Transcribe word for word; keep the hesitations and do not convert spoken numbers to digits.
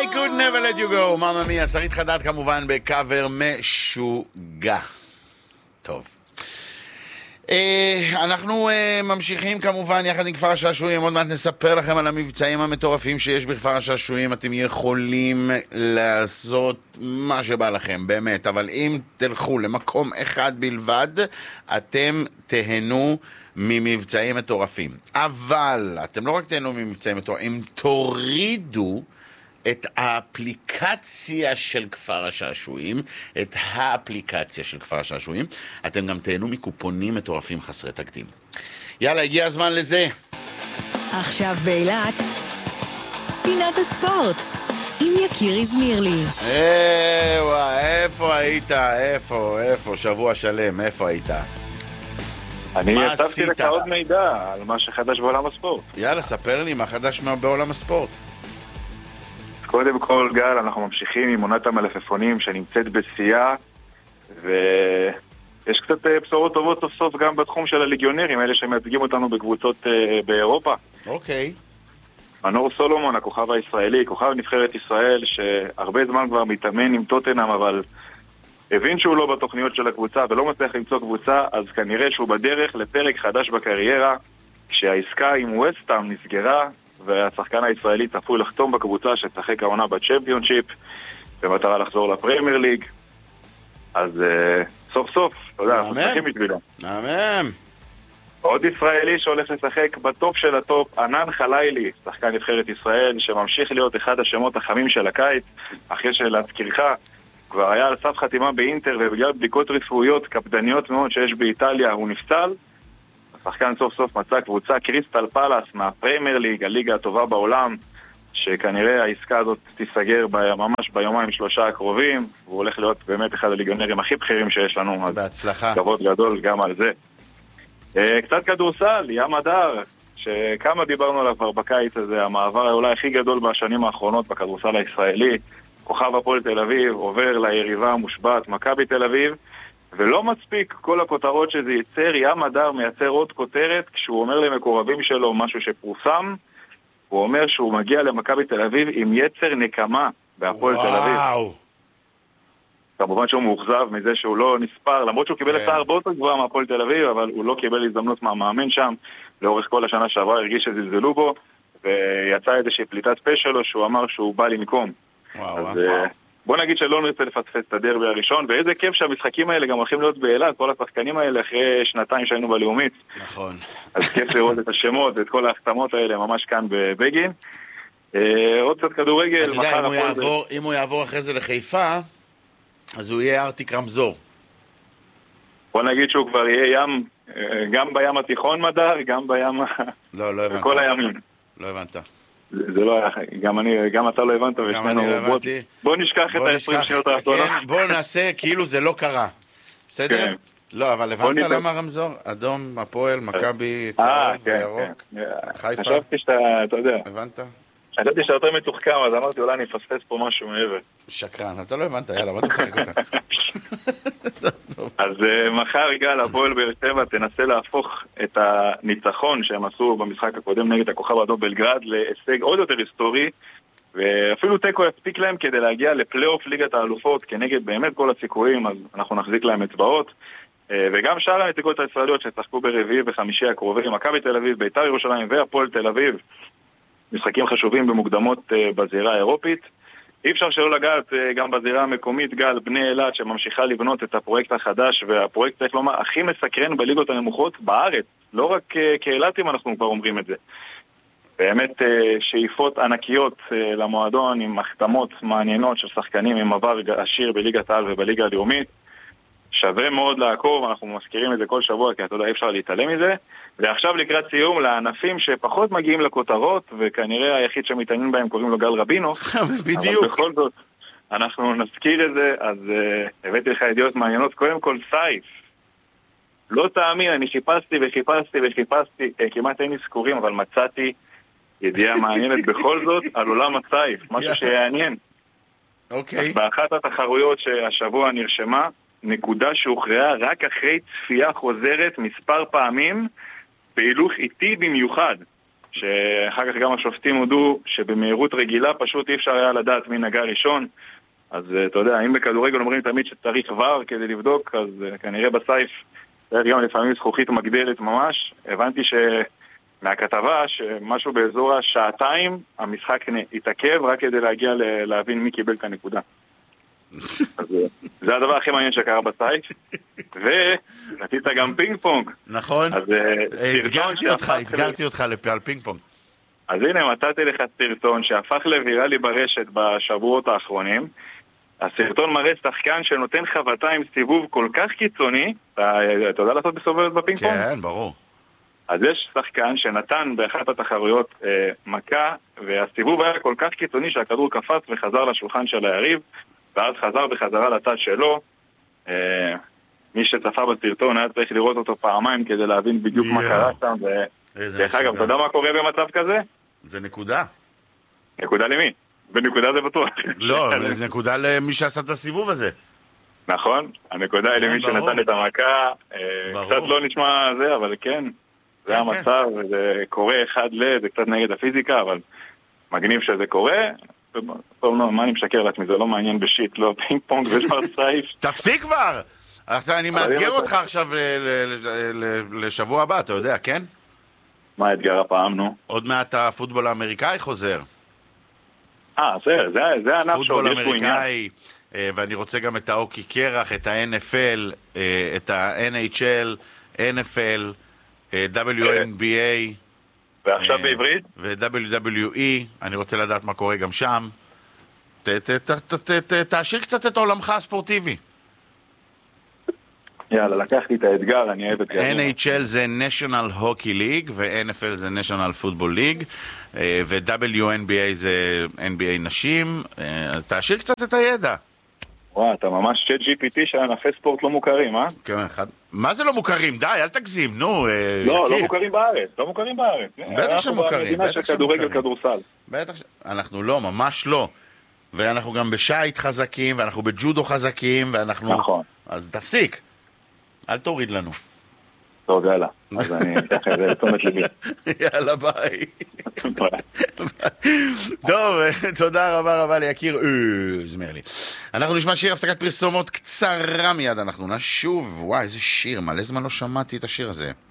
I could never let you go, מאמה מיה, שרית חדד כמובן בקאבר משוגע. טוב. אנחנו ממשיכים כמובן יחד עם כפר השעשועים. עוד מעט נספר לכם על המבצעים המטורפים שיש בכפר השעשועים. אתם יכולים לעשות מה שבא לכם, באמת, אבל אם תלכו למקום אחד בלבד, אתם תהנו ממבצעים מטורפים. אבל אתם לא רק תהנו ממבצעים מטורפים, תורידו את האפליקציה של כפר השעשועים, את האפליקציה של כפר השעשועים, אתם גם תהנו מקופונים מטורפים חסרי תקדים. יאללה, הגיע הזמן לזה. עכשיו באילת, פינת הספורט, עם יקיר הזמירלי. איווה, איפה היית? איפה, איפה? שבוע שלם, איפה היית? אני אספתי לך עוד מידע על מה שחדש בעולם הספורט. יאללה, ספר לי מה חדש בעולם הספורט. קודם כל, גל, אנחנו ממשיכים עם עונת המלפפונים שנמצאת בשיאה, ויש קצת בשורות טובות סוף סוף גם בתחום של הליגיונרים, אלה שמייצגים אותנו בקבוצות באירופה. אוקיי. מנור סולומון, הכוכב הישראלי, כוכב נבחרת ישראל, שהרבה זמן כבר מתאמן עם טוטנהאם, אבל הבין שהוא לא בתוכניות של הקבוצה ולא מצליח למצוא קבוצה, אז כנראה שהוא בדרך לפרק חדש בקריירה, כשהעסקה עם ווסטהאם נסגרה, והשחקן הישראלי צפוי לחתום בקבוצה שתשחק העונה בצ'מפיונשיפ במטרה לחזור לפרמייר ליג. אז uh, סוף סוף, אתה יודע, אנחנו משחקים בשבילו. נאמן. עוד ישראלי שהולך לשחק בטופ של הטופ, ענן חלילי, שחקן נבחרת ישראל שממשיך להיות אחד השמות החמים של הקיץ, אחרי שלהזכירך כבר היה על סף חתימה באינטר, ובגלל בדיקות רפואיות קפדניות מאוד שיש באיטליה הוא נפצל. השחקן סוף סוף מצא קבוצה קריסטל פלאס מהפרמייר ליג, הליגה הטובה בעולם, שכנראה העסקה הזאת תיסגר ממש ביומיים שלושה הקרובים, והוא הולך להיות באמת אחד הליגיונרים הכי בכירים שיש לנו. בהצלחה. כבוד גדול גם על זה. קצת כדורסל, ים הדר, שכמה דיברנו עליו כבר בקיץ הזה, המעבר אולי הכי גדול בשנים האחרונות בכדורסל הישראלי, כוכב הפועל תל אביב עובר ליריבה המושבעת מכבי תל אביב, ולא מספיק כל הכותרות שזה ייצר, ים הדר מייצר עוד כותרת כשהוא אומר למקורבים שלו משהו שפורסם, הוא אומר שהוא מגיע למכבי תל אביב עם יצר נקמה בהפועל תל אביב. וואו. כמובן שהוא מאוכזב מזה שהוא לא נספר, למרות שהוא קיבל הצעה הרבה יותר גבוהה מהפועל תל אביב, אבל הוא לא קיבל הזדמנות מהמאמן שם, לאורך כל השנה שעברה הרגיש שזלזלו בו, ויצא איזושהי פליטת פה שלו שהוא אמר שהוא בא למקום. וואו. אז בוא נגיד שלא נרצה לפספס את הדרבי הראשון, ואיזה כיף שהמשחקים האלה גם הולכים להיות באילת, כל השחקנים האלה אחרי שנתיים שהיינו בלאומית. נכון. אז כיף לראות את השמות ואת כל ההחתמות האלה ממש כאן בבגין. עוד קצת כדורגל. אתה יודע, אם הוא יעבור, אם הוא יעבור אחרי זה לחיפה, אז הוא יהיה ארטיק רמזור. בוא נגיד שהוא כבר יהיה ים, גם בים התיכון מדר, גם בים... לא, לא הבנת. בכל הימים. לא הבנת. זה לא היה, גם אני, גם אתה לא הבנת. גם אני לא הבנתי. בוא נשכח את ה-עשרים שניות האחרונות. בוא נעשה כאילו זה לא קרה. בסדר? לא, אבל הבנת למה רמזור? אדום, הפועל, מכבי, צהוב וירוק, חיפה. חשבתי שאתה, אתה יודע. הבנת? חשבתי שאתה יותר מתוחכם, אז אמרתי אולי אני אפספס פה משהו מעבר. שקרן, אתה לא הבנת, יאללה, בוא תצחק אותה. אז מחר גל, הפועל באר שבע תנסה להפוך את הניצחון שהם עשו במשחק הקודם נגד הכוכב האדום בלגרד להישג עוד יותר היסטורי, ואפילו תיקו יספיק להם כדי להגיע לפלייאוף ליגת האלופות כנגד באמת כל הסיכויים, אז אנחנו נחזיק להם אצבעות. וגם שאר הנציגות הישראליות שצחקו ברביעי וחמישי הקרובים, מכבי תל אביב, בית"ר ירושלים והפועל תל אביב, משחקים חשובים במוקדמות בזירה האירופית. אי אפשר שלא לגעת גם בזירה המקומית, גל, בני אילת שממשיכה לבנות את הפרויקט החדש, והפרויקט צריך לומר הכי מסקרן בליגות הנמוכות בארץ, לא רק כאילתים אנחנו כבר אומרים את זה. באמת שאיפות ענקיות למועדון עם החתמות מעניינות של שחקנים עם עבר עשיר בליגת העל ובליגה הלאומית. שווה מאוד לעקוב, אנחנו מזכירים את זה כל שבוע, כי אתה יודע, אי אפשר להתעלם מזה. ועכשיו לקראת סיום, לענפים שפחות מגיעים לכותרות, וכנראה היחיד שמתעניין בהם קוראים לו גל רבינו. בדיוק. אבל בכל זאת, אנחנו נזכיר את זה, אז uh, הבאתי לך ידיעות מעניינות. קודם כל, סייף. לא תאמין, אני חיפשתי וחיפשתי וחיפשתי, uh, כמעט אין נזכורים, אבל מצאתי ידיעה מעניינת בכל זאת על עולם הסייף, משהו שיעניין. אוקיי. באחת התחרויות שהשבוע נרשמה, נקודה שהוכרעה רק אחרי צפייה חוזרת מספר פעמים, בהילוך איטי במיוחד, שאחר כך גם השופטים הודו שבמהירות רגילה פשוט אי אפשר היה לדעת מי נגע ראשון. אז אתה יודע, אם בכדורגל אומרים תמיד שצריך ור כדי לבדוק, אז כנראה בסייף צריך גם לפעמים זכוכית מגדלת ממש. הבנתי שמהכתבה שמשהו באזור השעתיים המשחק התעכב רק כדי להגיע להבין מי קיבל את הנקודה. אז זה הדבר הכי מעניין שקרה בסייף. ונתית גם פינג פונג. נכון, התגרתי אותך, התגרתי אותך על פינג פונג. אז הנה, מצאתי לך סרטון שהפך לוויראלי ברשת בשבועות האחרונים. הסרטון מראה שחקן שנותן חבטה עם סיבוב כל כך קיצוני. אתה, אתה יודע לעשות בסובבת בפינג פונג? כן, ברור. אז יש שחקן שנתן באחת התחרויות אה, מכה, והסיבוב היה כל כך קיצוני שהכדור קפץ וחזר לשולחן של היריב, ואז חזר בחזרה לצד שלו. אה, מי שצפה בסרטון היה צריך לראות אותו פעמיים כדי להבין בדיוק מה קרה שם. דרך אגב, אתה יודע מה קורה במצב כזה? זה נקודה. נקודה למי? בנקודה זה בטוח. לא, זה נקודה למי שעשה את הסיבוב הזה. נכון, הנקודה היא למי שנתן את המכה. קצת לא נשמע זה, אבל כן, זה המצב, זה קורה אחד ל, זה קצת נגד הפיזיקה, אבל מגניב שזה קורה. טוב, מה אני משקר לעצמי, זה לא מעניין בשיט, לא פינג פונג ולא סייף. תפסיק כבר! אני מאתגר אותך עכשיו לשבוע הבא, אתה יודע, כן? מה האתגר הפעם, נו? עוד מעט הפוטבול האמריקאי חוזר. אה, זה, זה, זה ענף פוטבול אמריקאי, ואני רוצה גם את האוקי קרח, את ה-אן אף אל, את ה-אן אייץ' אל, אן אף אל, דאבליו אן בי איי. ועכשיו בעברית? ו-דאבליו דאבליו אי, אני רוצה לדעת מה קורה גם שם. תעשיר קצת את עולמך הספורטיבי. יאללה, לקחתי את האתגר, אני אוהב את זה. אן אייץ' אל זה National Hockey League, ו-אן אף אל זה National Football League, ו-דאבליו אן בי איי זה אן בי איי נשים. תעשיר קצת את הידע. וואו, אתה ממש צ'אט ג'י פי טי של ענפי ספורט לא מוכרים, אה? כן, אחד. מה זה לא מוכרים? די, אל תגזים, נו. לא, לא מוכרים בארץ, לא מוכרים בארץ. בטח שמוכרים, בטח כדורגל, כדורסל. בטח ש... אנחנו לא, ממש לא. ואנחנו גם בשייט חזקים, ואנחנו בג'ודו חזקים, ואנחנו... נכון. אז תפסיק. אל תוריד לנו. טוב, יאללה. אז אני אקח את זה לתשומת ליבי. יאללה, ביי. טוב, תודה רבה רבה ליקיר זמרלי. אנחנו נשמע שיר הפסקת פרסומות קצרה מיד, אנחנו נשוב. וואי, איזה שיר, מלא זמן לא שמעתי את השיר הזה.